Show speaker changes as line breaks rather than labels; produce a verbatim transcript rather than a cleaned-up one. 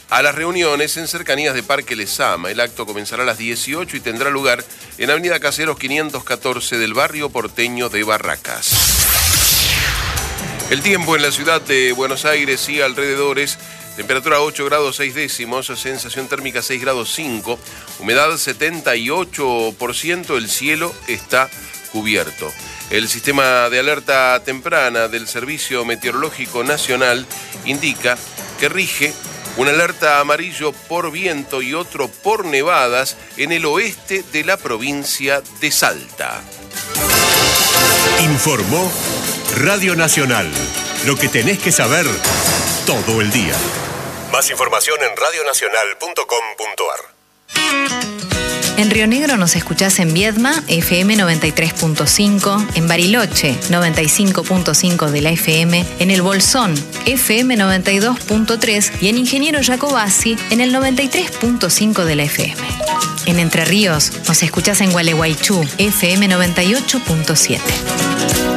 a las reuniones en cercanías de Parque Lezama. El acto comenzará a las dieciocho y tendrá lugar en Avenida Caseros quinientos catorce del barrio porteño de Barracas. El tiempo en la ciudad de Buenos Aires y alrededores: temperatura ocho grados seis décimos, sensación térmica seis grados cinco, humedad setenta y ocho por ciento, el cielo está cubierto. El sistema de alerta temprana del Servicio Meteorológico Nacional indica que rige una alerta amarillo por viento y otro por nevadas en el oeste de la provincia de Salta.
Informó Radio Nacional. Lo que tenés que saber todo el día. Más información en radio nacional punto com punto a r.
En Río Negro nos escuchás en Viedma, F M noventa y tres punto cinco, en Bariloche, noventa y cinco punto cinco de la F M, en El Bolsón, F M noventa y dos punto tres y en Ingeniero Jacobasi, en el noventa y tres punto cinco de la F M. En Entre Ríos nos escuchás en Gualeguaychú, F M noventa y ocho punto siete.